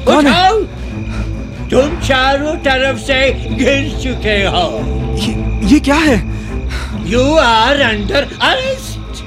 कौन है? उठाओ, तुम चारों तरफ से गिर चुके हो। ये क्या है? You are under arrest.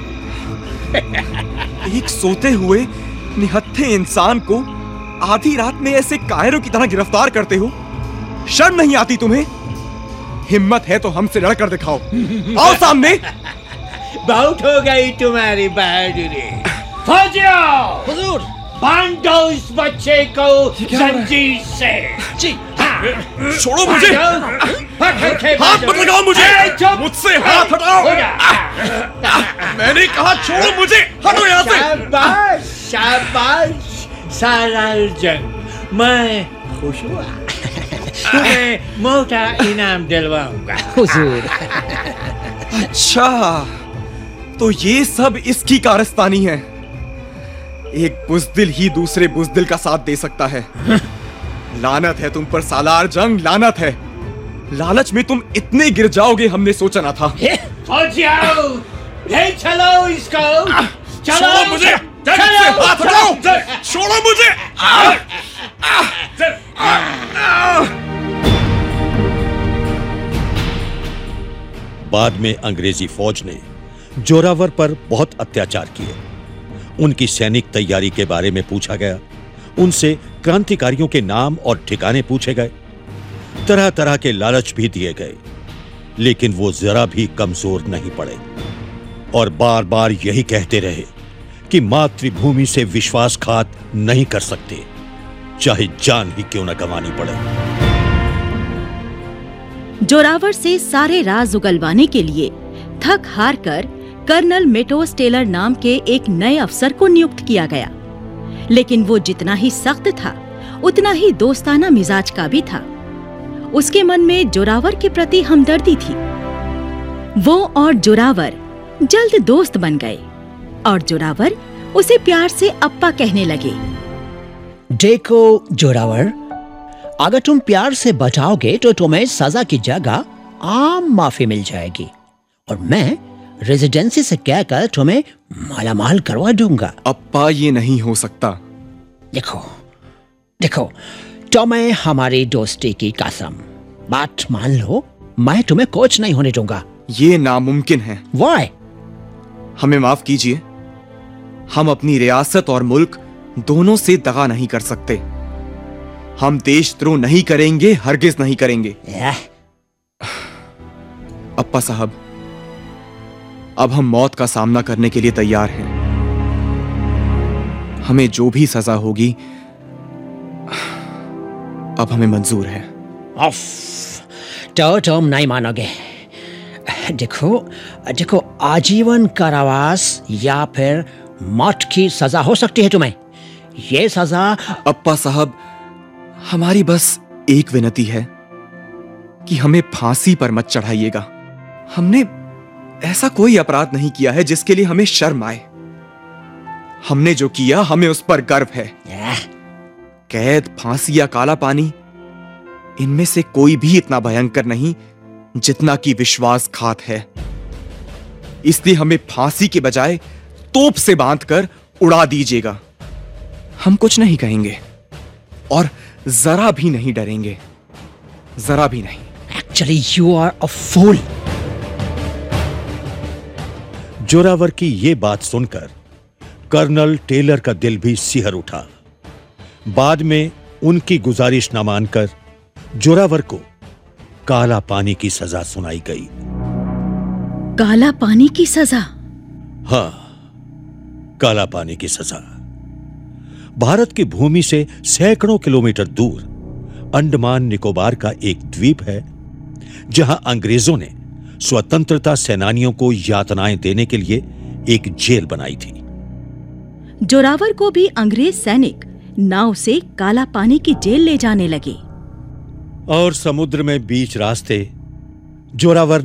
एक सोते हुए निहत्थे इंसान को आधी रात में ऐसे कायरों की तरह गिरफ्तार करते हो? शर्म नहीं आती तुम्हें? हिम्मत है तो हमसे लड़कर दिखाओ। आओ सामने। बहुत हो गई तुम्हारी बहादुरी। फौजियों, हुजूर। बांध दो इस बच्चे को जंजीर से। जी। हाँ। छोड़ो मुझे। हाथ मत लगाओ मुझे। मुझसे हाथ हटाओ। मैंने कहा छोड़ो मुझे। हटो यहाँ से। शाबाश, शाबाश सालार जंग, मैं खुश हुआ। तुम्हें मोटा इनाम दिलवाऊंगा। हुजूर। अच्छा, तो ये सब इसकी कारस्तानी है। एक बुज़दिल ही दूसरे बुज़दिल का साथ दे सकता है। लानत है तुम पर सालार जंग, लानत है। लालच में तुम इतने गिर जाओगे हमने सोचा ना था। फौजियों, ले चलो इसको। चलो छोड़ो मुझे। चलो, हाथ हटाओ। छोड़ो मुझे। बाद में अंग्रेजी फौज ने जोरावर पर बहुत अत्याचार किए। उनकी सैनिक तैयारी के बारे में पूछा गया, उनसे क्रांतिकारियों के नाम और ठिकाने पूछे गए, तरह तरह के लालच भी दिए गए, लेकिन वो जरा भी कमजोर नहीं पड़े और बार बार यही कहते रहे कि मातृभूमि से विश्वासघात नहीं कर सकते, चाहे जान ही क्यों न गंवानी पड़े। जोरावर से सारे राज उगलवाने के लिए थक हार कर कर्नल मेटोस टेलर नाम के एक नए अफसर को नियुक्त किया गया, लेकिन वो जितना ही सख्त था उतना ही दोस्ताना मिजाज का भी था। उसके मन में जोरावर के प्रति हमदर्दी थी। वो और जोरावर जल्द दोस्त बन गए और जोरावर उसे प्यार से अप्पा कहने लगे। देखो जोरावर, अगर तुम प्यार से बचाओगे तो तुम्हें सजा की जगह आम माफी मिल जाएगी और मैं रेजिडेंसी से कहकर तुम्हें मालामाल करवा दूंगा। अप्पा, ये नहीं हो सकता। देखो देखो, तुम्हें हमारी दोस्ती की कसम, बात मान लो, मैं तुम्हें कोच नहीं होने दूंगा। ये नामुमकिन है। Why? हमें माफ कीजिए, हम अपनी रियासत और मुल्क दोनों से दगा नहीं कर सकते। हम देशद्रोह नहीं करेंगे, हरगिज नहीं करेंगे। अप्पा साहब, अब हम मौत का सामना करने के लिए तैयार हैं। हमें जो भी सजा होगी अब हमें मंजूर है। तो तुम नहीं मानोगे। देखो देखो, आजीवन कारावास या फिर मौत की सजा हो सकती है तुम्हें। ये सजा। अप्पा साहब, हमारी बस एक विनती है कि हमें फांसी पर मत चढ़ाइएगा। हमने ऐसा कोई अपराध नहीं किया है जिसके लिए हमें शर्म आए। हमने जो किया हमें उस पर गर्व है। कैद, फांसी या काला पानी, इनमें से कोई भी इतना भयंकर नहीं जितना कि विश्वासघात है। इसलिए हमें फांसी के बजाय तोप से बांधकर उड़ा दीजिएगा। हम कुछ नहीं कहेंगे और जरा भी नहीं डरेंगे, जरा भी नहीं। Actually, you are a fool. Zorawar की ये बात सुनकर कर्नल टेलर का दिल भी सिहर उठा। बाद में उनकी गुजारिश न मानकर जोरावर को काला पानी की सजा सुनाई गई। काला पानी की सजा? हां, काला पानी की सजा। भारत की भूमि से सैकड़ों किलोमीटर दूर अंडमान निकोबार का एक द्वीप है, जहां अंग्रेजों ने स्वतंत्रता सेनानियों को यातनाएं देने के लिए एक जेल बनाई थी। जोरावर को भी अंग्रेज सैनिक नाव से काला पानी की जेल ले जाने लगे और समुद्र में बीच रास्ते जोरावर